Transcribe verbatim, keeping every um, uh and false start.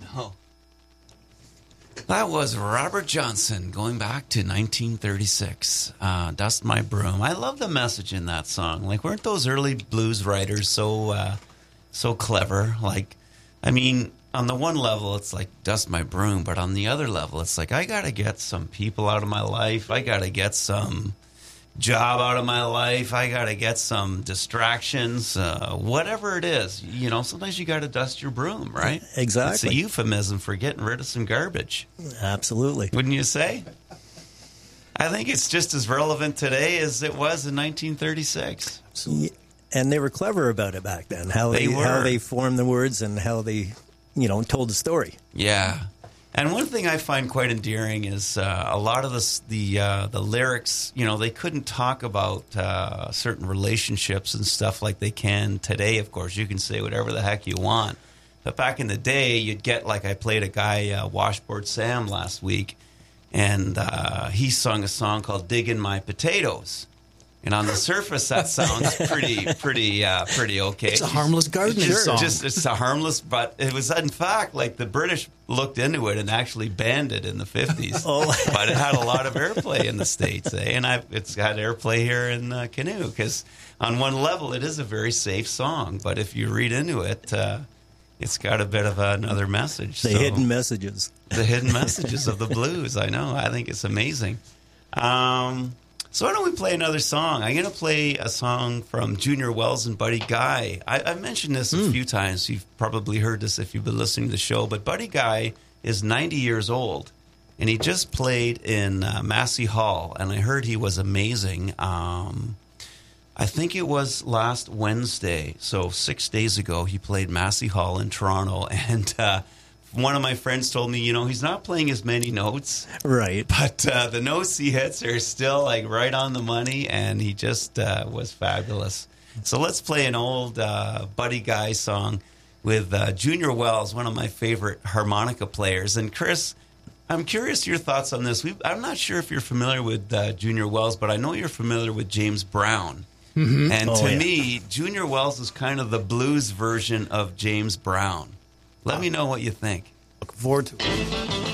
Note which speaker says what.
Speaker 1: go. That was Robert Johnson going back to nineteen thirty-six. Uh, Dust My Broom. I love the message in that song. Like, weren't those early blues writers so uh, so clever? Like, I mean, on the one level, it's like, dust my broom. But on the other level, it's like, I got to get some people out of my life. I got to get some job out of my life. I got to get some distractions, uh, whatever it is. You know, sometimes you got to dust your broom, right?
Speaker 2: Exactly.
Speaker 1: It's a euphemism for getting rid of some garbage.
Speaker 2: Absolutely.
Speaker 1: Wouldn't you say? I think it's just as relevant today as it was in nineteen thirty-six.
Speaker 2: Yeah, and they were clever about it back then. How
Speaker 1: They
Speaker 2: they,
Speaker 1: were.
Speaker 2: how they formed the words and how they, you know, told the story.
Speaker 1: Yeah. And one thing I find quite endearing is uh, a lot of the the, uh, the lyrics, you know, they couldn't talk about uh, certain relationships and stuff like they can today. Of course, you can say whatever the heck you want. But back in the day, you'd get, like I played a guy, uh, Washboard Sam, last week, and uh, he sung a song called Diggin' My Potatoes. And on the surface, that sounds pretty, pretty, uh, pretty okay.
Speaker 3: It's a harmless gardening
Speaker 1: Just,
Speaker 3: song.
Speaker 1: just it's a harmless, but it was in fact like the British looked into it and actually banned it in the fifties.
Speaker 2: Oh.
Speaker 1: But it had a lot of airplay in the States, eh? And I've, it's got airplay here in uh, Canoe because on one level it is a very safe song, but if you read into it, uh, it's got a bit of another message.
Speaker 2: The
Speaker 1: So,
Speaker 2: hidden messages.
Speaker 1: the hidden messages of the blues. I know. I think it's amazing. Um, so why don't we play another song? I'm going to play a song from Junior Wells and Buddy Guy. I, I've mentioned this a
Speaker 2: Mm.
Speaker 1: few times. You've probably heard this if you've been listening to the show. But Buddy Guy is ninety years old, and he just played in uh, Massey Hall, and I heard he was amazing. Um, I think it was last Wednesday, so six days ago, he played Massey Hall in Toronto, and uh, one of my friends told me, you know, he's not playing as many notes,
Speaker 2: Right.
Speaker 1: but uh, the notes he hits are still like right on the money, and he just uh, was fabulous. So let's play an old uh, Buddy Guy song with uh, Junior Wells, one of my favorite harmonica players. And Chris, I'm curious your thoughts on this. We've, I'm not sure if you're familiar with uh, Junior Wells, but I know you're familiar with James Brown.
Speaker 3: Mm-hmm.
Speaker 1: And
Speaker 2: Oh,
Speaker 1: to
Speaker 2: yeah.
Speaker 1: me, Junior Wells is kind of the blues version of James Brown. Let me know what you think.
Speaker 2: Looking forward to it.